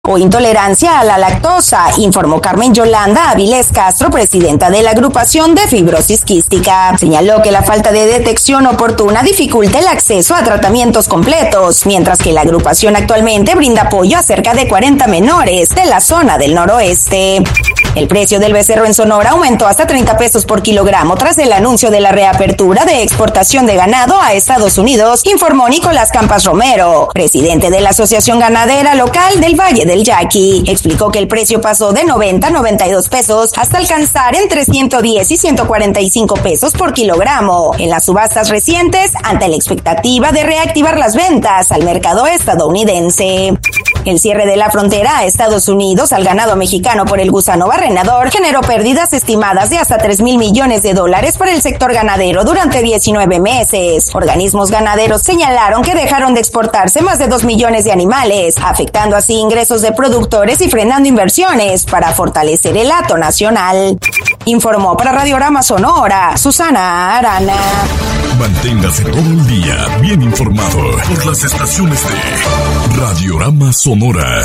o intolerancia a la lactosa, informó Carmen Yolanda Avilés Castro, presidenta de la agrupación de fibrosis quística. Señaló que la falta de detección oportuna dificulta el acceso a tratamientos completos, mientras que la agrupación actualmente brinda apoyo a cerca de 40 menores de la zona del noroeste. El precio del becerro en Sonora aumentó hasta 30 pesos por kilogramo tras el anuncio de la reapertura de exportación de ganado a Estados Unidos, informó Nicolás Campas Romero, presidente de la Asociación Ganadera Local del Valle del Yaqui. Explicó que el precio pasó de 90 a 92 pesos hasta alcanzar entre 110 y 145 pesos por kilogramo en las subastas recientes ante la expectativa de reactivar las ventas al mercado estadounidense. El cierre de la frontera a Estados Unidos al ganado mexicano por el gusano barrenador generó pérdidas estimadas de hasta $3,000 millones para el sector ganadero durante 19 meses. Organismos ganaderos señalaron que dejaron de exportarse más de 2 millones de animales, afectando así ingresos de productores y frenando inversiones para fortalecer el hato nacional. Informó para Radiorama Sonora, Susana Arana. Manténgase todo el día bien informado por las estaciones de Radiorama Sonora.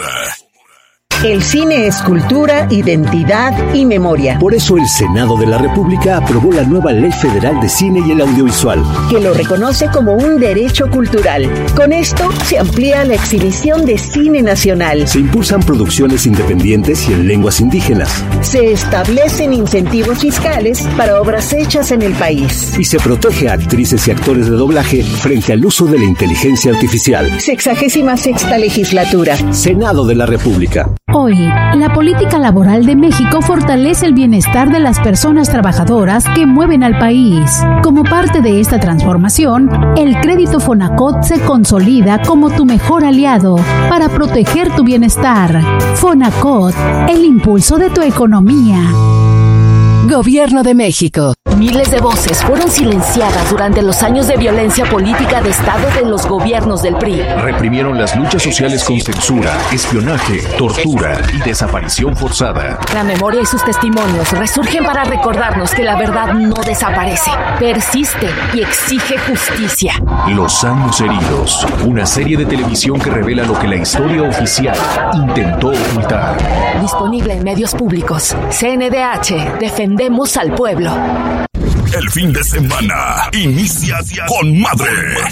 El cine es cultura, identidad y memoria. Por eso el Senado de la República aprobó la nueva Ley Federal de Cine y el Audiovisual, que lo reconoce como un derecho cultural. Con esto se amplía la exhibición de cine nacional. Se impulsan producciones independientes y en lenguas indígenas. Se establecen incentivos fiscales para obras hechas en el país. Y se protege a actrices y actores de doblaje frente al uso de la inteligencia artificial. 66ª legislatura. Senado de la República. Hoy, la política laboral de México fortalece el bienestar de las personas trabajadoras que mueven al país. Como parte de esta transformación, el crédito Fonacot se consolida como tu mejor aliado para proteger tu bienestar. Fonacot, el impulso de tu economía. Gobierno de México. Miles de voces fueron silenciadas durante los años de violencia política de Estado de los gobiernos del PRI. Reprimieron las luchas sociales con censura, espionaje, tortura y desaparición forzada. La memoria y sus testimonios resurgen para recordarnos que la verdad no desaparece, persiste y exige justicia. Los años heridos, una serie de televisión que revela lo que la historia oficial intentó ocultar. Disponible en medios públicos. CNDH, defendemos al pueblo. El fin de semana inicia con madre.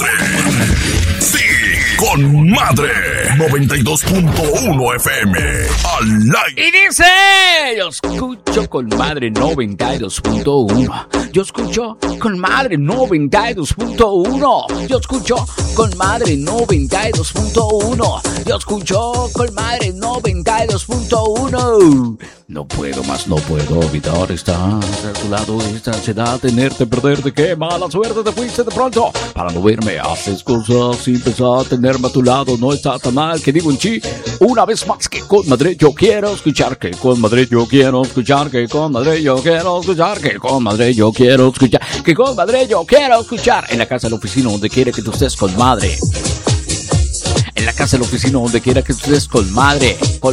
Sí, con madre. 92.1 FM. Al aire. Y dice, yo escucho con madre 92.1. Yo escucho con madre 92.1. Yo escucho con madre 92.1. Yo escucho con madre 92.1. No puedo evitar estar a tu lado, esta ansiedad, tenerte, perderte, qué mala suerte te fuiste de pronto. Para no verme, haces cosas y empezar a tenerme a tu lado, no está tan mal, que digo en sí, una vez más que con madre yo quiero escuchar, que con madre yo quiero escuchar, que con madre yo quiero escuchar, que con madre yo quiero escuchar, que con madre yo quiero escuchar, en la casa, en la oficina, donde quiera que tú estés con madre. En la casa, en la oficina, donde quiera que tú estés con madre,